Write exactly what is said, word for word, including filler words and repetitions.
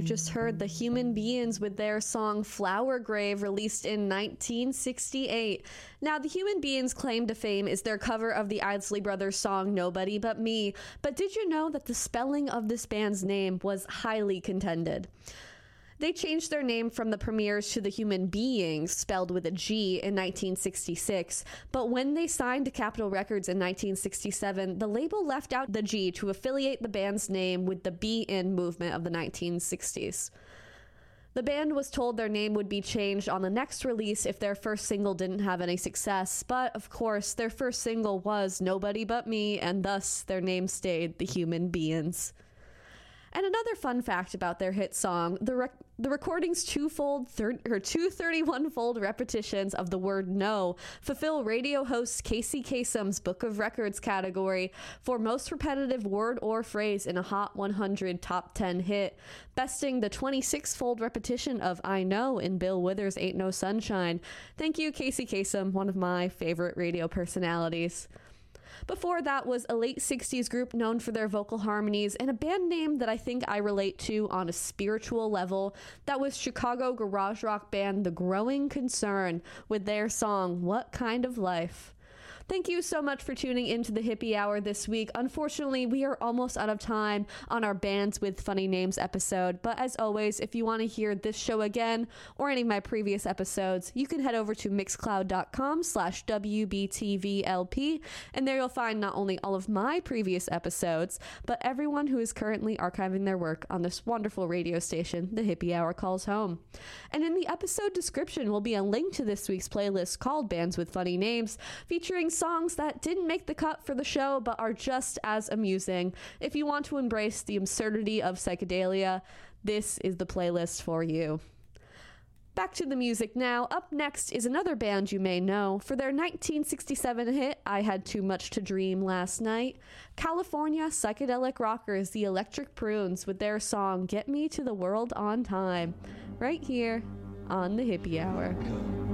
just heard the Human Beings with their song Flower Grave, released in nineteen sixty-eight. Now, the Human Beings' claim to fame is their cover of the Isley Brothers song Nobody But Me, but did you know that the spelling of this band's name was highly contended? They changed their name from the Premiers to the Human Beings, spelled with a G, in nineteen sixty-six, but when they signed to Capitol Records in nineteen sixty-seven, the label left out the G to affiliate the band's name with the Be In movement of the nineteen sixties. The band was told their name would be changed on the next release if their first single didn't have any success, but of course, their first single was Nobody But Me, and thus their name stayed the Human Beings. And another fun fact about their hit song, the rec- the recording's twofold thir- or two thirty-one-fold repetitions of the word no fulfill radio host Casey Kasem's Book of Records category for most repetitive word or phrase in a Hot one hundred Top ten hit, besting the twenty-six-fold repetition of I Know in Bill Withers' Ain't No Sunshine. Thank you, Casey Kasem, one of my favorite radio personalities. Before that was a late sixties group known for their vocal harmonies and a band name that I think I relate to on a spiritual level. That was Chicago garage rock band The Growing Concern with their song What Kind of Life. Thank you so much for tuning into the Hippie Hour this week. Unfortunately, we are almost out of time on our Bands with Funny Names episode, but as always, if you want to hear this show again or any of my previous episodes, you can head over to mixcloud.com slash WBTVLP, and there you'll find not only all of my previous episodes, but everyone who is currently archiving their work on this wonderful radio station, the Hippie Hour calls home. And in the episode description will be a link to this week's playlist called Bands with Funny Names, featuring songs that didn't make the cut for the show but are just as amusing. If you want to embrace the absurdity of psychedelia, this is the playlist for you. Back to the music now. Up next is another band you may know. For their nineteen sixty-seven hit, I Had Too Much to Dream Last Night, California psychedelic rockers, the Electric Prunes, with their song Get Me to the World on Time, right here on the Hippie Hour.